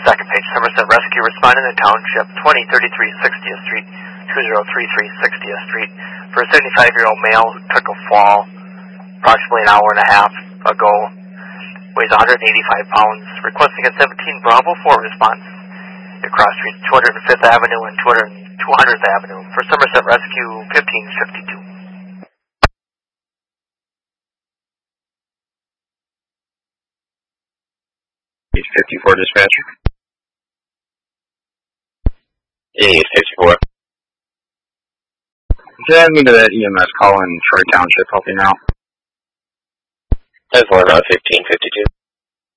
Second page, Somerset Rescue responding to Township 2033 60th Street, 2033 60th Street, for a 75-year-old male who took a fall approximately an hour and a half ago, weighs 185 pounds, requesting a 17 Bravo 4 response across streets 205th Avenue and 200th Avenue for Somerset Rescue 1552. Page 54 dispatcher. Hey, 54. Add me to that EMS call in Troy Township, help you now. That's 1552.